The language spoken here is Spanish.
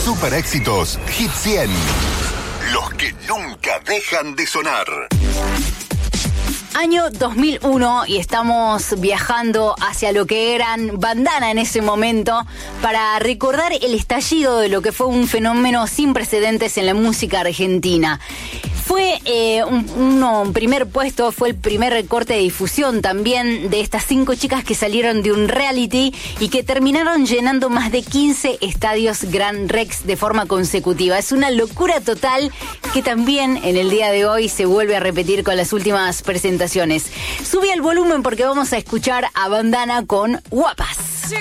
Super éxitos Hit 100. Los que nunca dejan de sonar. Año 2001 y estamos viajando hacia lo que eran Bandana en ese momento para recordar el estallido de lo que fue un fenómeno sin precedentes en la música argentina. Fue un primer puesto, fue el primer corte de difusión también de estas 5 chicas que salieron de un reality y que terminaron llenando más de 15 estadios Gran Rex de forma consecutiva. Es una locura total que también en el día de hoy se vuelve a repetir con las últimas presentaciones. Sube el volumen porque vamos a escuchar a Bandana con Guapas.